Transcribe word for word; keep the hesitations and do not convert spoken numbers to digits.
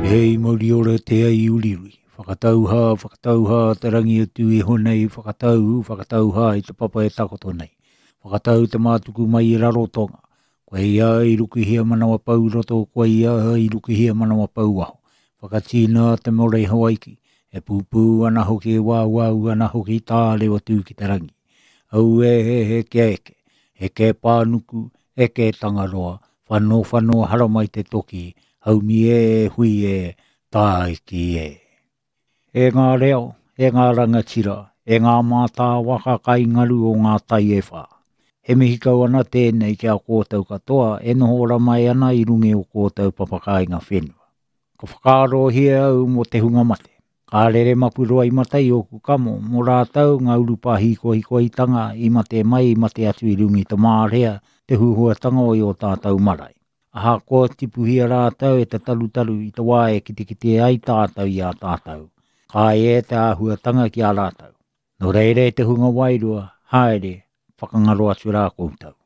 Hei mauri ora te ai urirui. Whakatauha, whakatauha, tarangi o tu e honei, whakatau, whakatauha i te papa e takoto nei. Whakatau te mātuku mai i rarotonga. Koe ia i ruki hia manawa pau roto, koe ia i ruki hia manawa pau aho. Whakatina te morei hawaiki. E pūpū ana hoki e wāwau ana hoki tā leo tū ki tarangi. Au e he he ke eke. He ke pānuku, e ke tangaroa. Whano whano haramai te toki. Hau mi e hui e tāi ki e. E ngā reo, e ngā rangatira, e ngā mātā waka kai ngaru o ngā tai e whā. He mihikau ana tēnei ki a kōtau katoa, e noho ramai ana i rungi o kōtau papakai ngā whenua. Ka whakaaro hia au mo te hunga mate. Ka rere mapurua i matai o kukamo, mo rātau ngā urupa hiko hiko i tanga i mate mai i mate atu i rungi ta mārea te huhuatanga o i o tātau marai. Aha ko tipuhia rātau e te tarutaru i te wae ki te kite ai tātau i a tātau. Ka e te āhuatanga ki a rātau. No reire te hunga wairua, haere, whakangaroa atu rā koutou.